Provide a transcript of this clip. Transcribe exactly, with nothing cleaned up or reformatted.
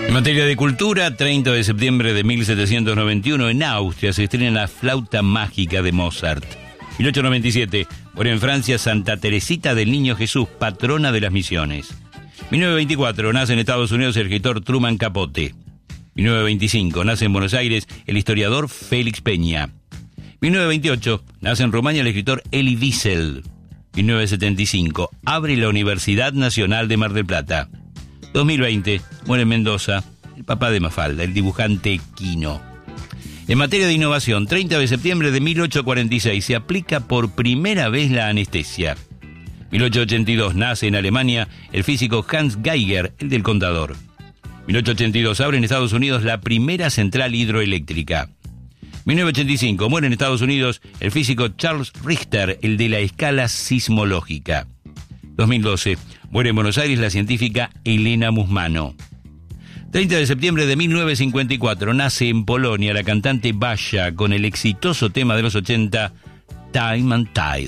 En materia de cultura, treinta de septiembre de mil setecientos noventa y uno, en Austria se estrena La flauta mágica de Mozart. mil ochocientos noventa y siete, muere en Francia Santa Teresita del Niño Jesús, patrona de las misiones. mil novecientos veinticuatro, nace en Estados Unidos el escritor Truman Capote. mil novecientos veinticinco, nace en Buenos Aires el historiador Félix Peña. mil novecientos veintiocho, nace en Rumania el escritor Elie Wiesel. mil novecientos setenta y cinco, abre la Universidad Nacional de Mar del Plata. dos mil veinte, muere en Mendoza el papá de Mafalda, el dibujante Quino. En materia de innovación, treinta de septiembre de mil ochocientos cuarenta y seis, se aplica por primera vez la anestesia. mil ochocientos ochenta y dos, nace en Alemania el físico Hans Geiger, el del contador. mil ochocientos ochenta y dos, abre en Estados Unidos la primera central hidroeléctrica. mil novecientos ochenta y cinco, muere en Estados Unidos el físico Charles Richter, el de la escala sismológica. dos mil doce, muere en Buenos Aires la científica Elena Musmano. treinta de septiembre de mil novecientos cincuenta y cuatro, nace en Polonia la cantante Basia con el exitoso tema de los ochenta, Time and Tide.